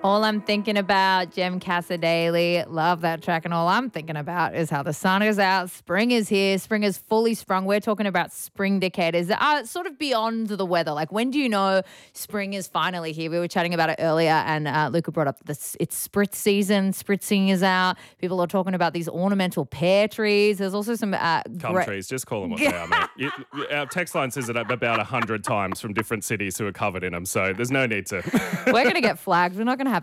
All I'm thinking about, Jem Casadale, love that track. And all I'm thinking about is how the sun is out, spring is here, spring is fully sprung. We're talking about spring indicators sort of beyond the weather. Like, when do you know spring is finally here? We were chatting about it earlier, and Luca brought up this. It's spritz season. Spritzing is out. People are talking about these ornamental pear trees. There's also some trees. Just call them what they are, mate. Our text line says it about 100 times from different cities who are covered in them, so there's no need to. We're going to get flagged. We're not going to have